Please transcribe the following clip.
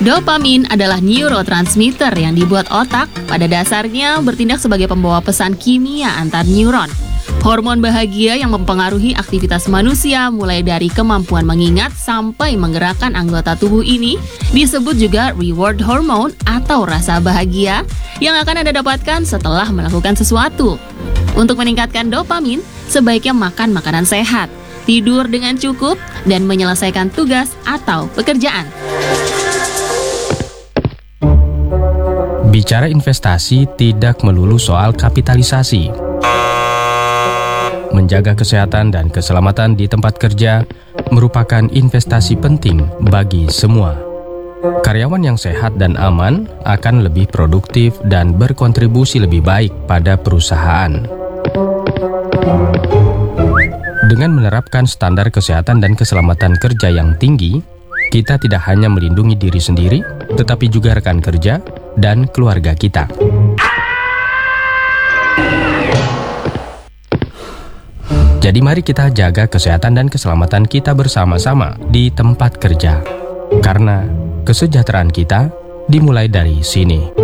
Dopamin adalah neurotransmitter yang dibuat otak pada dasarnya bertindak sebagai pembawa pesan kimia antar neuron. Hormon bahagia yang mempengaruhi aktivitas manusia mulai dari kemampuan mengingat sampai menggerakkan anggota tubuh ini disebut juga reward hormone atau rasa bahagia yang akan Anda dapatkan setelah melakukan sesuatu. Untuk meningkatkan dopamin, sebaiknya makan makanan sehat, tidur dengan cukup, dan menyelesaikan tugas atau pekerjaan. Bicara investasi tidak melulu soal kapitalisasi. Menjaga kesehatan dan keselamatan di tempat kerja merupakan investasi penting bagi semua. Karyawan yang sehat dan aman akan lebih produktif dan berkontribusi lebih baik pada perusahaan. Dengan menerapkan standar kesehatan dan keselamatan kerja yang tinggi, kita tidak hanya melindungi diri sendiri, tetapi juga rekan kerja dan keluarga kita. Jadi mari kita jaga kesehatan dan keselamatan kita bersama-sama di tempat kerja. Karena kesejahteraan kita dimulai dari sini.